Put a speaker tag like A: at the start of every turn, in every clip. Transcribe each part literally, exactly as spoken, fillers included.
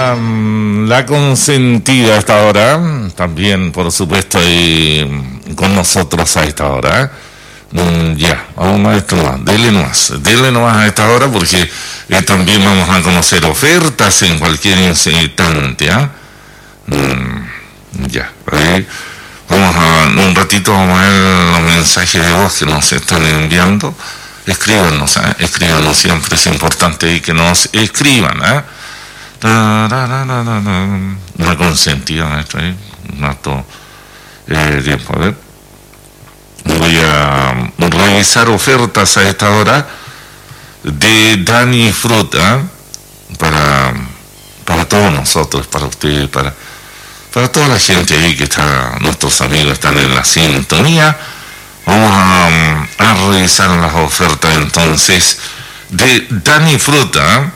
A: la, la consentida a esta hora, también por supuesto y con nosotros a esta hora. Mm, ya, vamos maestro más, dele nomás, dele nomás a esta hora porque eh, también vamos a conocer ofertas en cualquier instante, ¿ah? ¿eh? Mm, ya, ahí vamos a, un ratito vamos a ver los mensajes de voz que nos están enviando. Escríbanos, ¿eh? Escríbanos, siempre es importante y que nos escriban, ¿eh? Una consentida, maestro, ¿eh? Un acto eh, tiempo, a ver. Voy a revisar ofertas a esta hora de Dani Fruta para, para todos nosotros, para ustedes, para, para toda la gente ahí que está, nuestros amigos están en la sintonía. Vamos a, a revisar las ofertas entonces de Dani Fruta.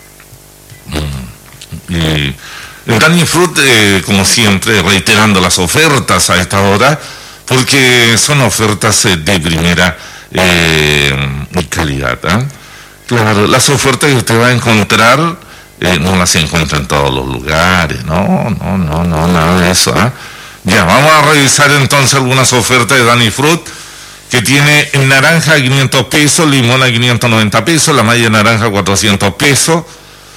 A: Y Dani Fruta, eh, como siempre, reiterando las ofertas a esta hora, porque son ofertas eh, de primera eh, calidad. ¿eh? Claro, las ofertas que usted va a encontrar eh, no las encuentra en todos los lugares, no, no, no, no, nada de eso. ¿eh? Ya, vamos a revisar entonces algunas ofertas de Dani Fruit, que tiene naranja a quinientos pesos, limón a quinientos noventa pesos, la malla naranja a cuatrocientos pesos,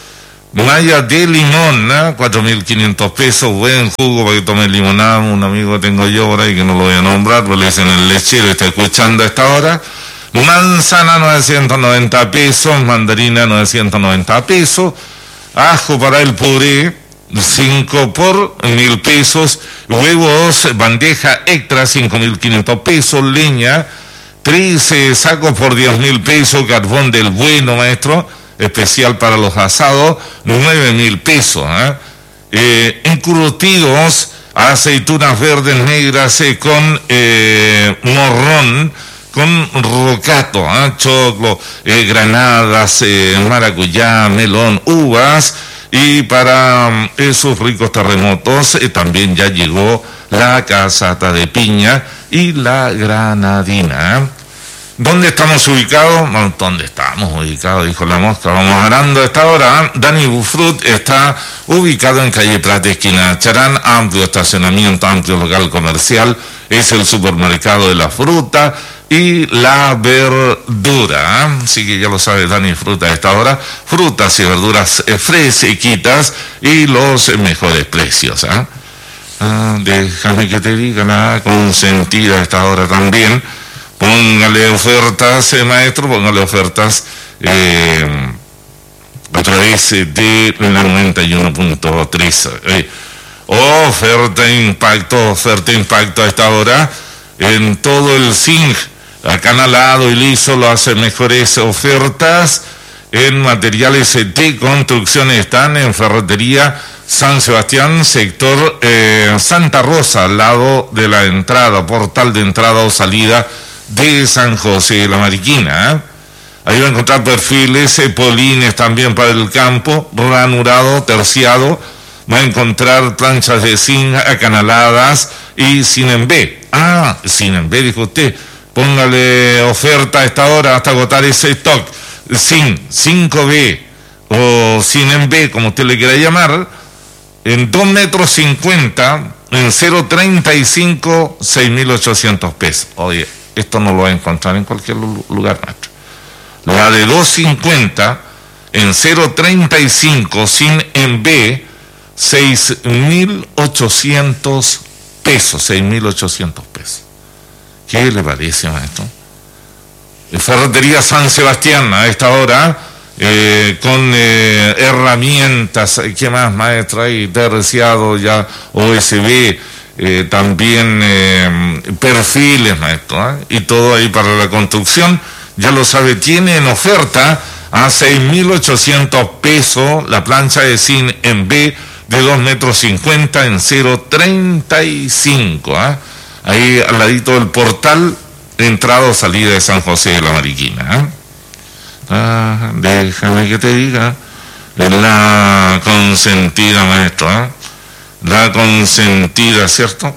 A: malla de limón, ¿eh? cuatro mil quinientos pesos, buen jugo para que tome limonada. Un amigo que tengo yo por ahí que no lo voy a nombrar, pero le dicen el lechero, está escuchando a esta hora. Manzana novecientos noventa pesos, mandarina novecientos noventa pesos, ajo para el puré cinco por mil pesos, huevos bandeja extra cinco mil quinientos pesos, leña trece sacos por diez mil pesos, carbón del bueno, maestro, especial para los asados, nueve mil pesos. ¿eh? Eh, encurtidos, aceitunas verdes negras eh, con eh, morrón, con rocato, ¿eh? choclo, eh, granadas, eh, maracuyá, melón, uvas. Y para um, esos ricos terremotos eh, también ya llegó la casata de piña y la granadina. ¿Dónde estamos ubicados? ¿Dónde estamos ubicados? Dijo la mosca. Vamos arando a esta hora. Dani Fruit está ubicado en calle Plata, esquina Charán. Amplio estacionamiento, amplio local comercial. Es el supermercado de la fruta y la verdura. Así que ya lo sabe, Dani Fruta a esta hora. Frutas y verduras eh, fresquitas y los eh, mejores precios. ¿eh? Ah, déjame que te diga la consentida a esta hora también. Póngale ofertas, eh, maestro, póngale ofertas eh, a través de la noventa y uno punto tres. Eh, oferta impacto, oferta impacto a esta hora en todo el zinc, acanalado y liso, lo hace mejores ofertas en materiales de construcción. Están en Ferretería San Sebastián, sector eh, Santa Rosa, al lado de la entrada, portal de entrada o salida de San José de la Mariquina. ¿eh? Ahí va a encontrar perfiles, eh, polines también para el campo, ranurado, terciado. Va a encontrar planchas de zinc acanaladas y sin en B. Ah, sin en B, dijo usted. Póngale oferta a esta hora hasta agotar ese stock. Zinc, cinco B o sin en B, como usted le quiera llamar, en dos metros cincuenta, en cero treinta y cinco, seis mil ochocientos pesos. Oye, esto no lo va a encontrar en cualquier lugar, maestro. La de dos cincuenta en cero treinta y cinco sin en B, seis mil ochocientos pesos, seis mil ochocientos pesos. ¿Qué le parece, maestro? Ferretería San Sebastián a esta hora, eh, con eh, herramientas, ¿qué más, maestro? Hay terciado ya, O S B, eh, también eh, perfiles, maestro, ¿eh? Y todo ahí para la construcción, ya lo sabe, tiene en oferta a seis mil ochocientos pesos la plancha de zinc en B de dos metros cincuenta en cero treinta y cinco, ¿eh? Ahí al ladito del portal de entrada o salida de San José de la Mariquina. ¿eh? Ah, déjame que te diga, es la consentida, maestro, ¿eh? La consentida, ¿cierto?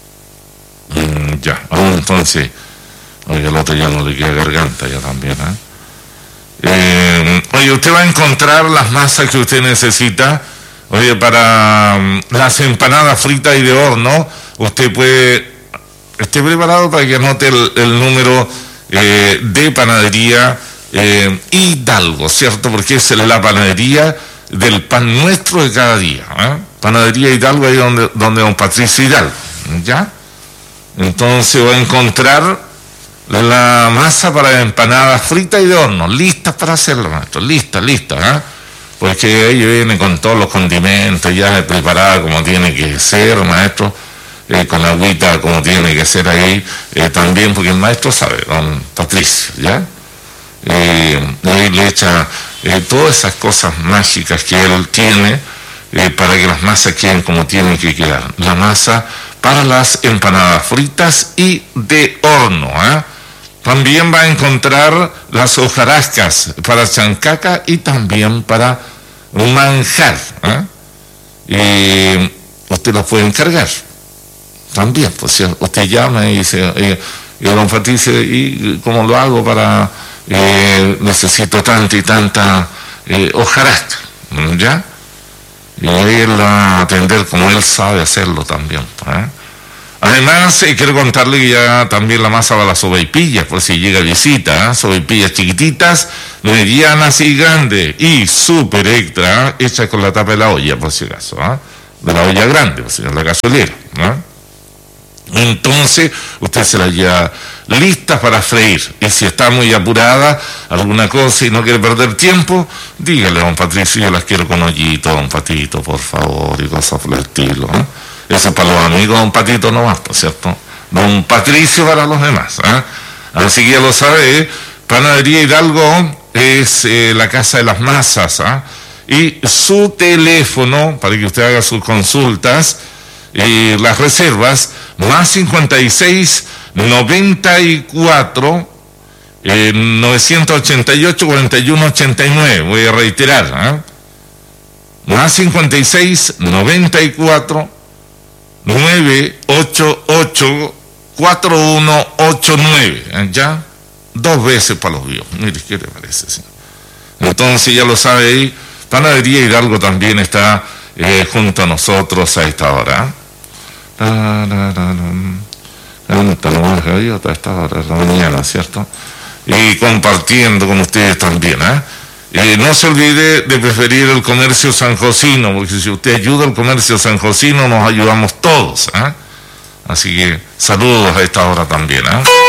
A: Mm, ya, aún entonces, oye, el otro ya no le queda garganta, ya también, ¿eh? Eh, oye, usted va a encontrar las masas que usted necesita Oye, para um, las empanadas fritas y de horno, usted puede, esté preparado para que anote el, el número eh, de panadería eh, Hidalgo, ¿cierto? Porque es la panadería del pan nuestro de cada día, ¿eh? Panadería Hidalgo, ahí donde, donde don Patricio Hidalgo, ¿ya? Entonces va a encontrar la masa para empanadas fritas y de horno, listas para hacerlo, maestro, listas, listas, ¿eh? Porque ellos vienen con todos los condimentos ya preparados como tiene que ser, maestro, eh, con la agüita como tiene que ser ahí, eh, también porque el maestro sabe, don Patricio, ¿ya? Eh, ahí le echa eh, todas esas cosas mágicas que él tiene eh, para que las masas queden como tienen que quedar. La masa para las empanadas fritas y de horno, ¿eh? También va a encontrar las hojarascas para chancaca y también para manjar, ¿eh? Y usted las puede encargar también, pues si usted llama y dice, eh, y don Patricio, ¿y cómo lo hago para, eh, necesito tanta y tanta eh, hojarasca, ¿ya? Y él va a atender como él sabe hacerlo también, ¿eh? Además, eh, quiero contarle que ya también la masa va a las sopaipillas, por si llega visita, ¿eh? Sopaipillas chiquititas, medianas y grandes, y súper extra, ¿eh? Hechas con la tapa de la olla, por si acaso, ¿eh? De la olla grande, por si acaso, la gasolera, ¿eh? Entonces, usted se las lleva listas para freír, y si está muy apurada, alguna cosa y no quiere perder tiempo, dígale a don Patricio, yo las quiero con hoyito, don Patito, por favor, y cosas por el estilo, ¿eh? Eso es para los amigos, don Patito no más, ¿por cierto? Don Patricio para los demás, ¿eh? Así que ya lo sabe, ¿eh? Panadería Hidalgo es eh, la casa de las masas, ¿eh? Y su teléfono, para que usted haga sus consultas y las reservas, más cincuenta y seis, noventa y cuatro, eh, novecientos ochenta y ocho, cuarenta y uno, ochenta y nueve, voy a reiterar, ¿eh? Más cincuenta y seis, noventa y cuatro, nueve ocho ocho, cuatro uno ocho nueve, ¿eh? ¿Ya? Dos veces para los vivos. Mire, ¿qué le parece? ¿Sí? Entonces ya lo sabe ahí, Panadería Hidalgo también está eh, junto a nosotros a esta hora. A esta hora de la mañana, ¿cierto? Y compartiendo con ustedes también, ¿eh? Eh, no se olvide de preferir el comercio sanjosino, porque si usted ayuda al comercio sanjosino, nos ayudamos todos, ¿eh? Así que saludos a esta hora también, ¿eh?